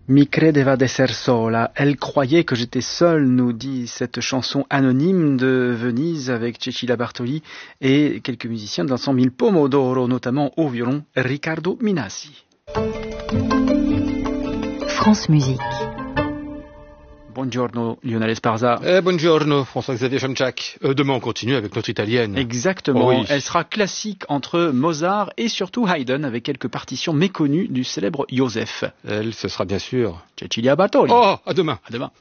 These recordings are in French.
Mi credeva d'esser sola. Elle croyait que j'étais seule, nous dit cette chanson anonyme de Venise avec Cecilia Bartoli et quelques musiciens de l'ensemble Pomodoro, notamment au violon Riccardo Minassi. France Musique. Buongiorno Lionel Esparza. Buongiorno François-Xavier Chamchak. Demain on continue avec notre italienne. Exactement, Oh oui. Elle sera classique entre Mozart et surtout Haydn avec quelques partitions méconnues du célèbre Joseph. Elle, ce sera bien sûr Cecilia Bartoli. Oh, à demain. À demain.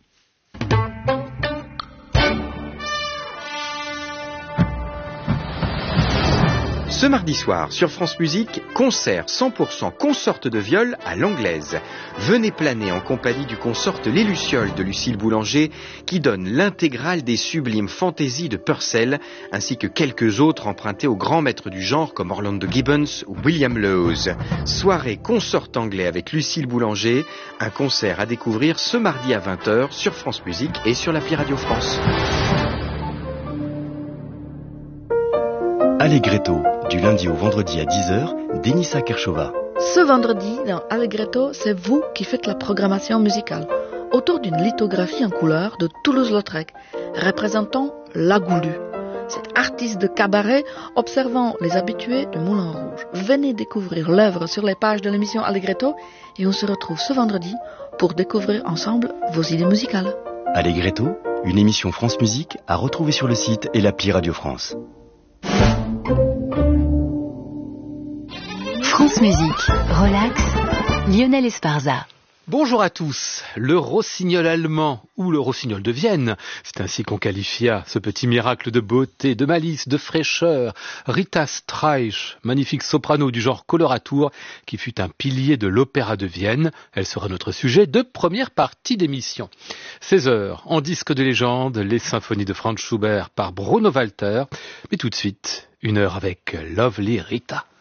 Ce mardi soir, sur France Musique, concert 100% consorte de viol à l'anglaise. Venez planer en compagnie du consorte Les Lucioles de Lucille Boulanger, qui donne l'intégrale des sublimes fantaisies de Purcell, ainsi que quelques autres empruntés aux grands maîtres du genre comme Orlando Gibbons ou William Lowes. Soirée consorte anglais avec Lucille Boulanger, un concert à découvrir ce mardi à 20h sur France Musique et sur l'appli Radio France. Allegretto, du lundi au vendredi à 10h, Denisa Kershova. Ce vendredi, dans Allegretto, c'est vous qui faites la programmation musicale, autour d'une lithographie en couleur de Toulouse-Lautrec, représentant La Goulue. Cet artiste de cabaret observant les habitués du Moulin Rouge. Venez découvrir l'œuvre sur les pages de l'émission Allegretto et on se retrouve ce vendredi pour découvrir ensemble vos idées musicales. Allegretto, une émission France Musique à retrouver sur le site et l'appli Radio France. France Musique, relax, Lionel Esparza. Bonjour à tous. Le rossignol allemand ou le rossignol de Vienne, c'est ainsi qu'on qualifia ce petit miracle de beauté, de malice, de fraîcheur. Rita Streich, magnifique soprano du genre coloratour, qui fut un pilier de l'opéra de Vienne. Elle sera notre sujet de première partie d'émission. 16h, en disque de légende, les symphonies de Franz Schubert par Bruno Walter. Mais tout de suite, une heure avec Lovely Rita.